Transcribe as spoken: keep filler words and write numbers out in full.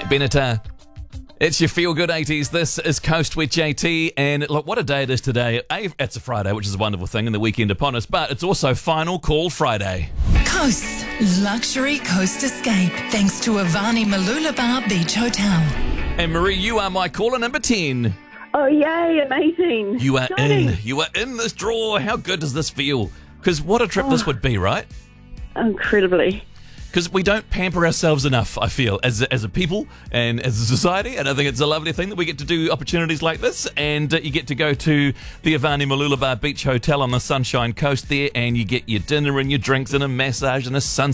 Pat Benatar. It's your Feel Good eighties. This is Coast with J T, and look, what a day it is today. A, it's a Friday, which is a wonderful thing, and the weekend upon us, but it's also Final Call Friday. Coast's luxury coast escape, thanks to Avani Mooloolaba Beach Hotel. And Marie, you are my caller number ten. Oh, yay, amazing. You are Exciting. in. You are in this draw. How good does this feel? Because what a trip Oh. this would be, right? Incredibly. Because we don't pamper ourselves enough, I feel, as a, as a people and as a society. And I think it's a lovely thing that we get to do opportunities like this. And uh, you get to go to the Avani Mooloolaba Beach Hotel on the Sunshine Coast there, and you get your dinner and your drinks and a massage and a sunset.